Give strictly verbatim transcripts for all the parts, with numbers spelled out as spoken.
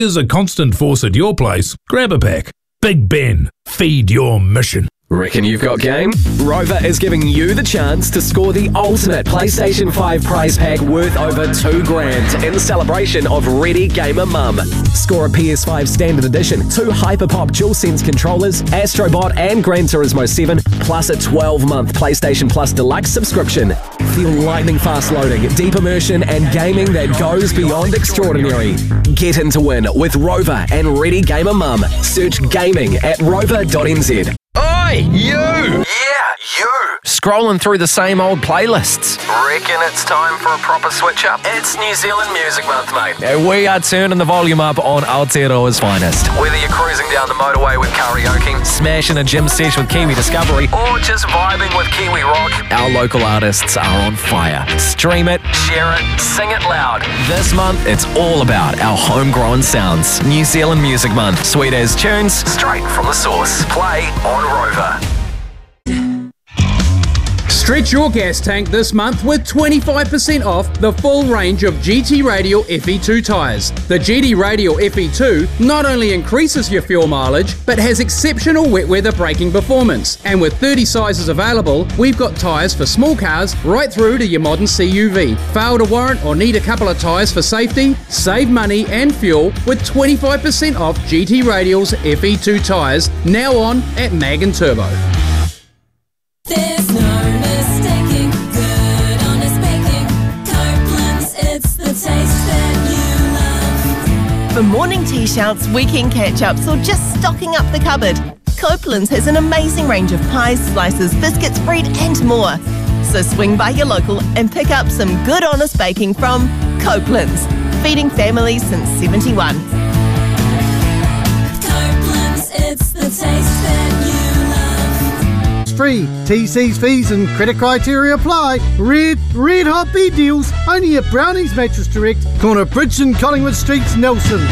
is a constant force at your place, grab a pack. Big Ben, feed your mission. Reckon you've got game? Rover is giving you the chance to score the ultimate PlayStation five prize pack worth over two grand in celebration of Ready Gamer Mum. Score a P S five Standard Edition, two Hyperpop DualSense controllers, Astrobot and Gran Turismo seven, plus a twelve-month PlayStation Plus Deluxe subscription. Feel lightning fast loading, deep immersion and gaming that goes beyond extraordinary. Get in to win with Rover and Ready Gamer Mum. Search gaming at rover dot n z. Oi, you! Yeah, you! Scrolling through the same old playlists. Reckon it's time for a proper switch up? It's New Zealand Music Month, mate. And we are turning the volume up on Aotearoa's finest. Whether you're cruising down the motorway with karaoke, Smashing a gym sesh with Kiwi Discovery, or just vibing with Kiwi Rock, our local artists are on fire. Stream it, share it, sing it loud. This month, it's all about our homegrown sounds. New Zealand Music Month. Sweet as tunes, Straight from the source. Play on Rover. Stretch your gas tank this month with twenty-five percent off the full range of G T Radial F E two tyres. The G T Radial F E two not only increases your fuel mileage, but has exceptional wet weather braking performance. And with thirty sizes available, we've got tyres for small cars right through to your modern C U V. Fail to warrant or need a couple of tyres for safety? Save money and fuel with twenty-five percent off G T Radial's F E two tyres, now on at Mag and Turbo. There's no mistaking good honest baking. Copeland's, it's the taste that you love. For morning tea shouts, weekend catch-ups, or just stocking up the cupboard, Copeland's has an amazing range of pies, slices, biscuits, bread and more. So swing by your local and pick up some good honest baking from Copeland's, feeding families since seventy-one. Copeland's, it's the taste that you love. Free. T Cs, fees and credit criteria apply. Red, red hot bed deals. Only at Brownies Mattress Direct. Corner Bridge and Collingwood Streets, Nelson.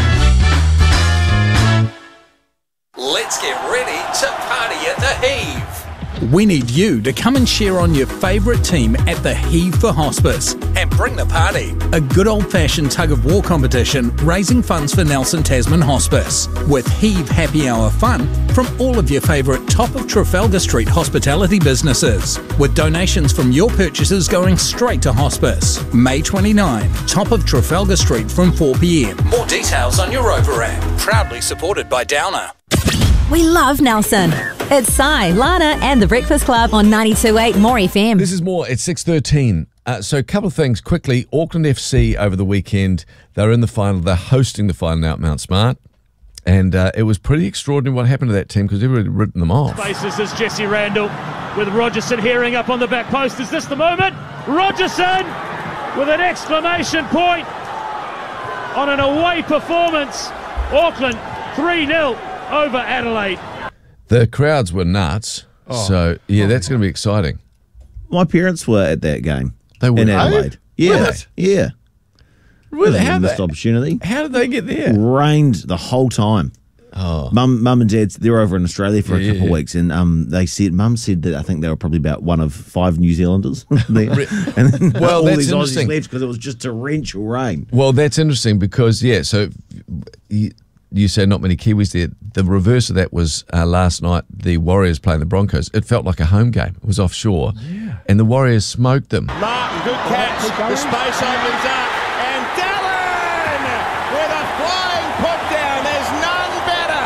Let's get ready to party at the Heave. We need you to come and cheer on your favourite team at the Heave for Hospice. And bring the party. A good old-fashioned tug-of-war competition raising funds for Nelson Tasman Hospice. With Heave Happy Hour fun from all of your favourite top of Trafalgar Street hospitality businesses. With donations from your purchases going straight to hospice. May twenty-ninth, top of Trafalgar Street from four p m. More details on your Rover app. Proudly supported by Downer. We love Nelson. It's Sai, Lana and The Breakfast Club on ninety-two point eight More F M. This is more. It's six thirteen. Uh, so a couple of things quickly. Auckland F C over the weekend, they're in the final. They're hosting the final out at Mount Smart. And uh, it was pretty extraordinary what happened to that team because everybody had written them off. Faces is Jesse Randall with Rogerson hearing up on the back post. Is this the moment? Rogerson with an exclamation point on an away performance. Auckland three nil over Adelaide. The crowds were nuts. Oh. So, yeah, that's going to be exciting. My parents were at that game. They were in Adelaide. Yeah, What? yeah. Really? It was a How missed they- opportunity. How did they get there? Rained the whole time. Oh. Mum, mum and dad, they're over in Australia for a Yeah, couple of yeah. weeks, and um, they said, Mum said that I think they were probably about one of five New Zealanders there. And then Well, all that's these Aussies interesting. left because it was just torrential rain. Well, that's interesting because, yeah, so you, you say not many Kiwis there. The reverse of that was uh, last night, the Warriors playing the Broncos. It felt like a home game. It was offshore. Yeah. And the Warriors smoked them. Martin, good catch. The space opens up. And Dallin with a flying put down. There's none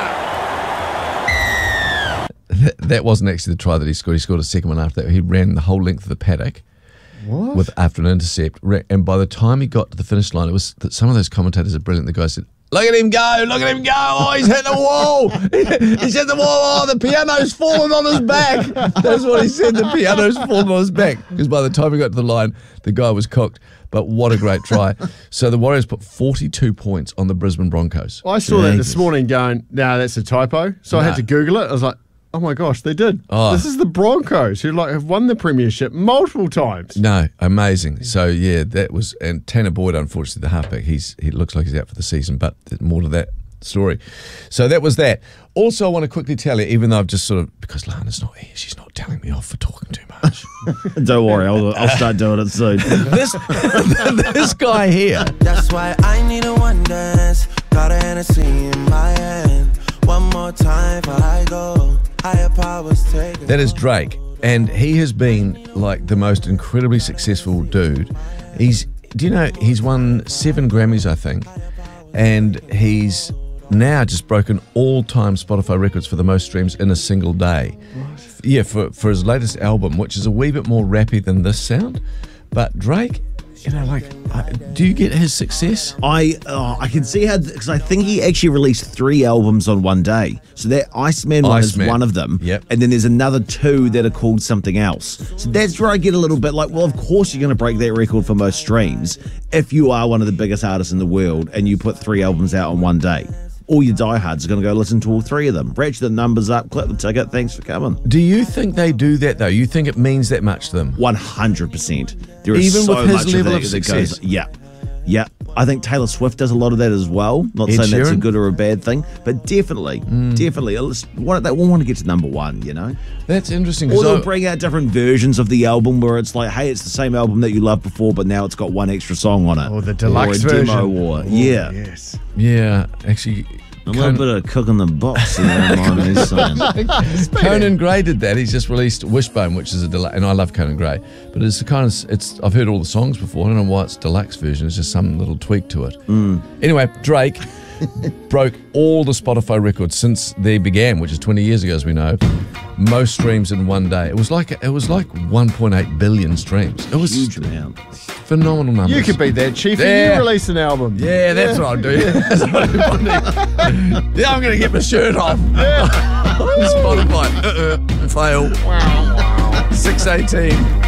better. That, that wasn't actually the try that he scored. He scored a second one after that. He ran the whole length of the paddock. What? With after an intercept. Ra- And by the time he got to the finish line, it was that some of those commentators are brilliant. The guy said, "Look at him go, look at him go, oh, he's hit the wall, he's hit the wall, oh, the piano's fallen on his back." That's what he said, the piano's fallen on his back. Because by the time he got to the line, the guy was cooked. But what a great try. So the Warriors put forty-two points on the Brisbane Broncos. I saw that this morning going, no, that's a typo. So I No. had to Google it. I was like, oh my gosh, they did. Oh. This is the Broncos who like have won the premiership multiple times. No, amazing. So yeah, that was, and Tanner Boyd, unfortunately, the halfback, he's he looks like he's out for the season, but there's more to that story. So that was that. Also, I want to quickly tell you, even though I've just sort of, because Lana's not here, she's not telling me off for talking too much. Don't worry, I'll, I'll start doing it soon. this, this guy here. That's why I need a one dance. Got a Hennessy in my hand. One more time before I go. Higher powers take it. That is Drake, and he has been like the most incredibly successful dude. He's, do you know, he's won seven Grammys, I think, and he's now just broken all-time Spotify records for the most streams in a single day. What? Yeah, for, for his latest album, which is a wee bit more rappy than this sound. But Drake, you know, like, uh, do you get his success? I uh, I can see how, because I think he actually released three albums on one day. So that Iceman one Iceman. is one of them. Yep. And then there's another two that are called something else. So that's where I get a little bit like, well, of course you're going to break that record for most streams if you are one of the biggest artists in the world and you put three albums out on one day. All your diehards are going to go listen to all three of them. Ratchet the numbers up, clip the ticket, thanks for coming. Do you think they do that, though? You think it means that much to them? one hundred percent. There is Even so with his much level of, of that that success? goes, yeah. Yeah. I think Taylor Swift does a lot of that as well. Not Ed saying that's a Sheeran? good or a bad thing, but definitely, Mm. definitely. Let's- one- They all want to get to number one, you know? That's interesting. Or 'cause they'll I- bring out different versions of the album where it's like, hey, it's the same album that you loved before, but now it's got one extra song on it. Or the deluxe or a version. demo or, Oh, yeah. Yes. Yeah, actually... A little bit of cook in the box, you know, mind me saying. Conan Gray did that. He's just released Wishbone, which is a deluxe, and I love Conan Gray. But it's the kind of it's. I've heard all the songs before. I don't know why it's deluxe version. It's just some little tweak to it. Mm. Anyway, Drake broke all the Spotify records since they began, which is twenty years ago, as we know. Most streams in one day. It was like it was like one point eight billion streams. It was huge amount. Phenomenal numbers. You could be that, Chief. Yeah. You release an album. Yeah, that's what I'll do. That's what I'll do. Yeah, I'm going to get my shirt off. On Spotify. Uh-uh. Fail. six eighteen.